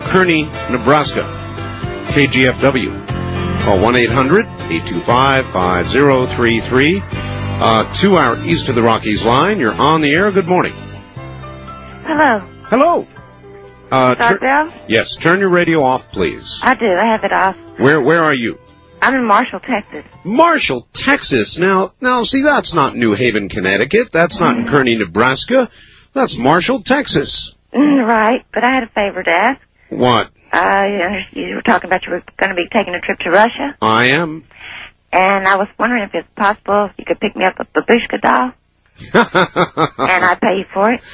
Kearney, Nebraska. KGFW. Call 1-800-825-5033. To our East of the Rockies line. You're on the air. Good morning. Hello. Hello. Bell? Yes, turn your radio off, please. I do. I have it off. Where are you? I'm in Marshall, Texas. Marshall, Texas. Now, see, that's not New Haven, Connecticut. That's not in Kearney, Nebraska. That's Marshall, Texas. Right, but I had a favor to ask. What? I understand you were talking about you were going to be taking a trip to Russia. I am. And I was wondering if it's possible if you could pick me up a babushka doll. And I'd pay you for it.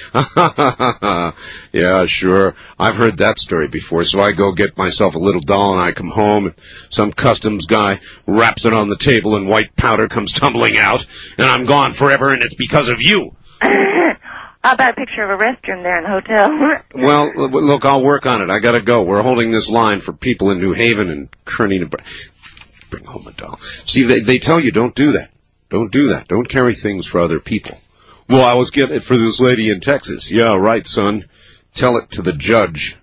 Yeah, sure. I've heard that story before. So I go get myself a little doll, and I come home, and some customs guy wraps it on the table, and white powder comes tumbling out, and I'm gone forever, and it's because of you. How about a picture of a restroom there in the hotel? Well, look, I'll work on it. I gotta go. We're holding this line for people in New Haven and Kearney, Nebraska. Bring home a doll. See, they tell you don't do that. Don't do that. Don't carry things for other people. Well, I was getting it for this lady in Texas. Yeah, right, son. Tell it to the judge.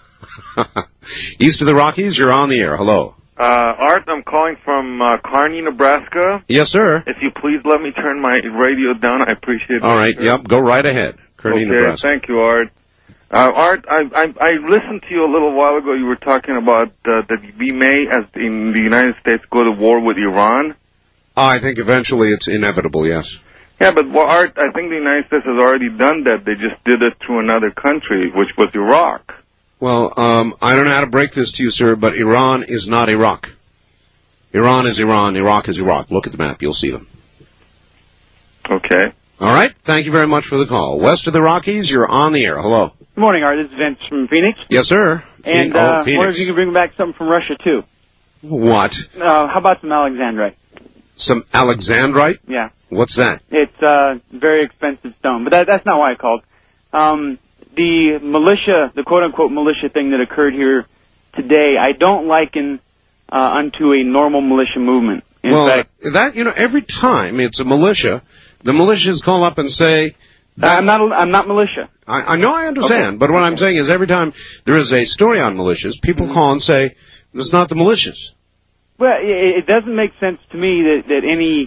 East of the Rockies, you're on the air. Hello. Art, I'm calling from Kearney, Nebraska. Yes, sir. If you please let me turn my radio down, I appreciate it. All right, yep, go right ahead. Kearney, Nebraska. Thank you, Art. Art, I listened to you a little while ago. You were talking about that we may, as in the United States, go to war with Iran. I think eventually it's inevitable, yes. Yeah, but Art, I think the United States has already done that. They just did it to another country, which was Iraq. Well, I don't know how to break this to you, sir, but Iran is not Iraq. Iran is Iran. Iraq is Iraq. Look at the map. You'll see them. Okay. All right. Thank you very much for the call. West of the Rockies, you're on the air. Hello. Good morning, Art. This is Vince from Phoenix. Yes, sir. And I wonder if you can bring back something from Russia, too. What? How about some alexandrite? Some alexandrite? Yeah. What's that? It's very expensive stone, but that's not why I called. The militia, the quote-unquote militia thing that occurred here today, I don't liken unto a normal militia movement. In fact, every time it's a militia, the militias call up and say... I'm not militia. I know, I understand, okay. But what I'm saying is every time there is a story on militias, people call and say, it's not the militias. Well, it doesn't make sense to me that any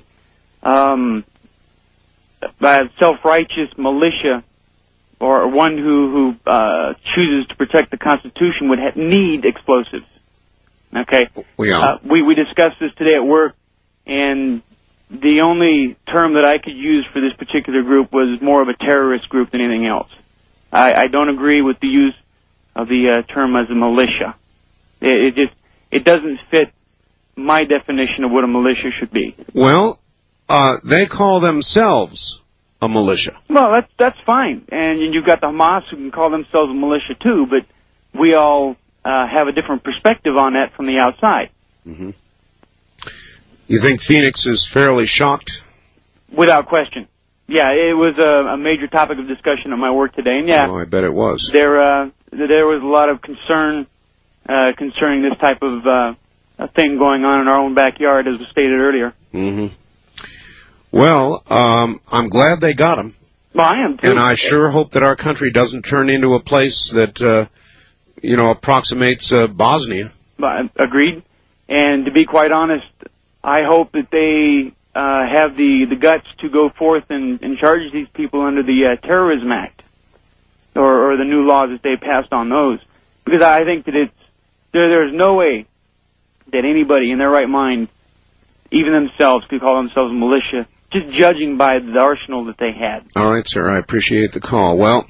self-righteous militia or one who chooses to protect the Constitution would need explosives. Okay? Yeah. We discussed this today at work, and the only term that I could use for this particular group was more of a terrorist group than anything else. I don't agree with the use of the term as a militia. It doesn't fit my definition of what a militia should be. Well, they call themselves a militia. Well, that's fine. And you've got the Hamas who can call themselves a militia too, but we all have a different perspective on that from the outside. Mm-hmm. You think Phoenix is fairly shocked? Without question. Yeah, it was a major topic of discussion at my work today, and yeah, I bet it was. There was a lot of concern concerning this type of thing going on in our own backyard, as was stated earlier. Mm-hmm. Well, I'm glad they got him. Well, I am too. And I sure hope that our country doesn't turn into a place that approximates Bosnia. Agreed. And to be quite honest, I hope that they have the guts to go forth and charge these people under the Terrorism Act or the new laws that they passed on those. Because I think that there's no way that anybody in their right mind, even themselves, could call themselves a militia, just judging by the arsenal that they had. All right, sir. I appreciate the call. Well,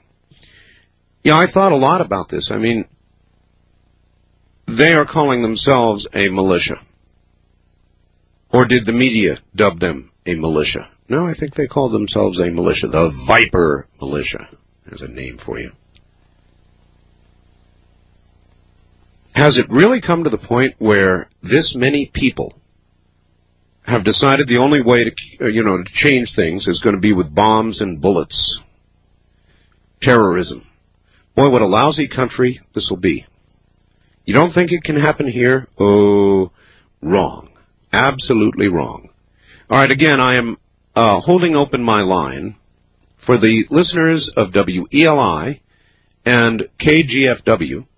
I thought a lot about this. I mean, they are calling themselves a militia. Or did the media dub them a militia? No, I think they called themselves a militia. The Viper Militia. There's a name for you. Has it really come to the point where this many people have decided the only way to change things is going to be with bombs and bullets? Terrorism. Boy, what a lousy country this will be. You don't think it can happen here? Oh, wrong. Absolutely wrong. All right, again, I am holding open my line for the listeners of WELI and KGFW.